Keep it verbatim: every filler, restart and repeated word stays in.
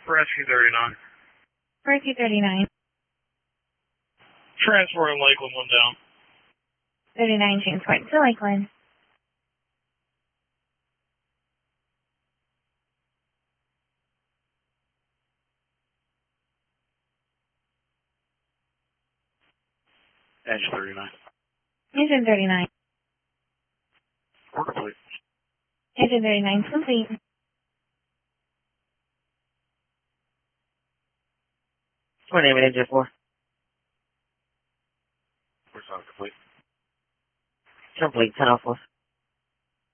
Rescue thirty-nine. Rescue thirty-nine. Transport in Lakeland, one down. thirty-nine transport to Lakeland. Engine thirty-nine. Engine thirty-nine. Work complete. Engine thirty-nine complete. What name and engine for? We're not complete. Complete, ten off.